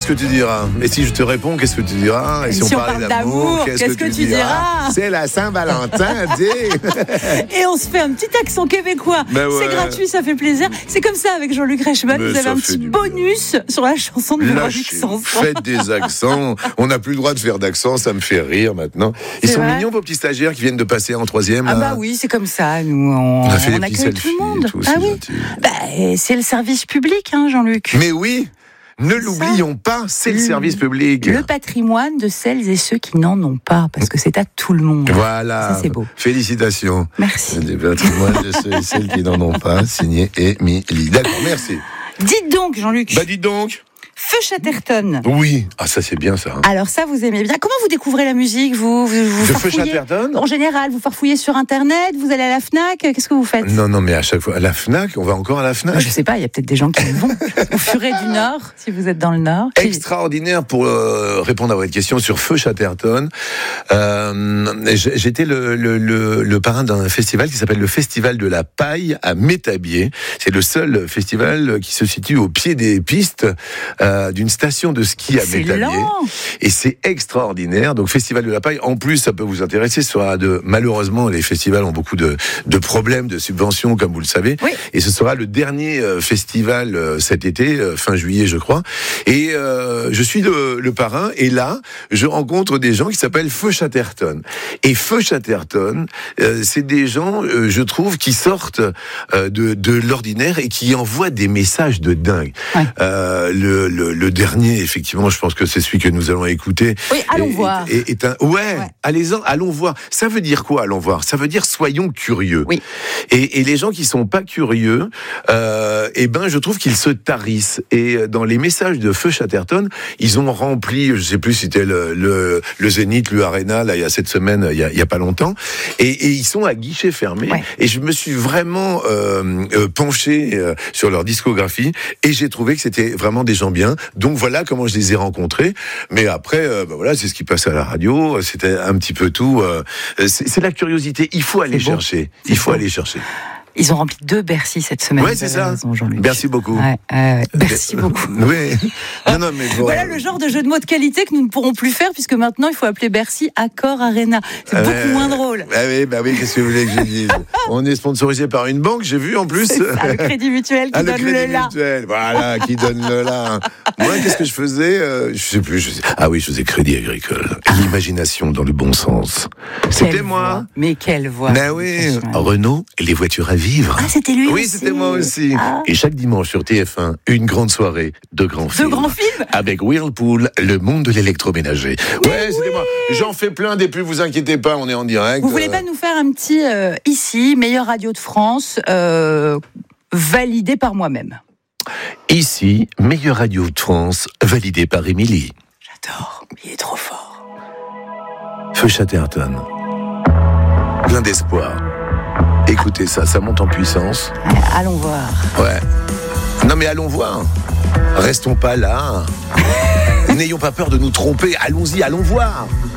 que tu diras? Et si je te réponds, qu'est-ce que tu diras? Et si on parle d'amour, qu'est-ce que tu diras? C'est la Saint-Valentin, dis. Et on se fait un petit accent québécois. Ouais. C'est gratuit, ça fait plaisir. C'est comme ça avec Jean-Luc Reichmann. Mais vous avez un petit bonus sur la chanson de Véronique Sanson. Faites des accents. On n'a plus le droit de faire d'accents, ça me fait rire maintenant. Ils sont mignons, vos petits stagiaires qui viennent de passer en 3e. Ah bah oui, c'est comme ça. Nous, on accueille tout le monde. Tout, ah oui. C'est le service public, hein, Jean-Luc. Mais oui. Ne l'oublions pas, c'est le service public. Le patrimoine de celles et ceux qui n'en ont pas, parce que c'est à tout le monde. Voilà. Ça, c'est beau. Félicitations. Merci. Le patrimoine de ceux et celles qui n'en ont pas, signé Émilie. D'accord, merci. Dites donc, Jean-Luc. Bah dites donc. Feu Chatterton. Oui, ça c'est bien ça. Alors ça, vous aimez bien. Comment vous découvrez la musique, vous Feu Chatterton ? En général, vous farfouillez sur Internet, vous allez à la Fnac, qu'est-ce que vous faites ? Non, mais à chaque fois, à la Fnac, on va encore à la Fnac. Je sais pas, il y a peut-être des gens qui vont au Furet du Nord, si vous êtes dans le Nord. Extraordinaire pour répondre à votre question sur Feu Chatterton. J'étais le parrain d'un festival qui s'appelle le Festival de la Paille à Métabier. C'est le seul festival qui se situe au pied des pistes d'une station de ski à Métabier. Et c'est extraordinaire. Donc Festival de la Paille, en plus ça peut vous intéresser, malheureusement les festivals ont beaucoup de problèmes de subventions comme vous le savez. Oui. Et ce sera le dernier festival cet été, fin juillet je crois. Et je suis le parrain et là je rencontre des gens qui s'appellent Feu Chatterton. Et Feu Chatterton, c'est des gens, je trouve, qui sortent de l'ordinaire et qui envoient des messages de dingue. Ouais. Le dernier, effectivement, je pense que c'est celui que nous allons écouter. Oui, allons voir. Allons voir. Ça veut dire quoi, allons voir? Ça veut dire soyons curieux. Oui. Et les gens qui sont pas curieux, je trouve qu'ils se tarissent. Et dans les messages de Feu Chatterton, ils ont rempli, je sais plus si c'était le Zénith, le Arena, là, il y a cette semaine, il y a pas longtemps. Et ils sont à guichet fermé. Ouais. Et je me suis vraiment penché sur leur discographie et j'ai trouvé que c'était vraiment des gens bien. Donc voilà comment je les ai rencontrés. Mais après, c'est ce qui passe à la radio. C'était un petit peu tout. C'est la curiosité. Il faut aller chercher. Aller chercher. Ils ont rempli 2 Bercy cette semaine. Oui, c'est ça. Merci beaucoup. Merci beaucoup. Oui. Non, mais bon. Voilà le genre de jeu de mots de qualité que nous ne pourrons plus faire puisque maintenant il faut appeler Bercy Accor Arena. C'est beaucoup moins drôle. Oui, qu'est-ce que vous voulez que je dise? On est sponsorisé par une banque, j'ai vu en plus. C'est ça, le Crédit Mutuel qui donne le là. Voilà, qui donne le là. Moi, qu'est-ce que je faisais? Je sais plus. Ah oui, je faisais Crédit Agricole. L'imagination dans le bon sens. C'était moi. Mais quelle voix. Ben oui. Renault, les voitures à vivre. Ah, c'était lui aussi. Oui, c'était moi aussi. Ah. Et chaque dimanche sur TF1, une grande soirée de grands films. De grands films? Avec Whirlpool, le monde de l'électroménager. C'était moi. J'en fais plein des pubs, vous inquiétez pas, on est en direct. Vous voulez pas nous faire un petit ici, meilleure radio de France, validé par moi-même? Ici, meilleure radio de France, validé par Émilie. J'adore, il est trop fort. Feu Chatterton. Plein d'espoir. Écoutez ça monte en puissance. Allons voir. Ouais. Non mais allons voir. Restons pas là. N'ayons pas peur de nous tromper. Allons-y, allons voir.